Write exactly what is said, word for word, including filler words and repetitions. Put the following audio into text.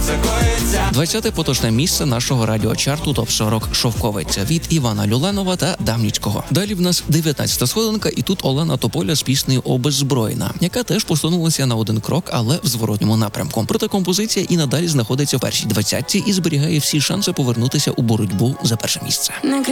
двадцяте поточне місце нашого радіочарту топ сорок «Шовковиця» від Івана Люленова та Дамнічкого. Далі в нас дев'ятнадцята сходинка, і тут Олена Тополя з піснею «Обеззброєна», яка теж посунулася на один крок, але в зворотньому напрямку. Проте композиція і надалі знаходиться в першій двадцятці і зберігає всі шанси повернутися у боротьбу за перше місце.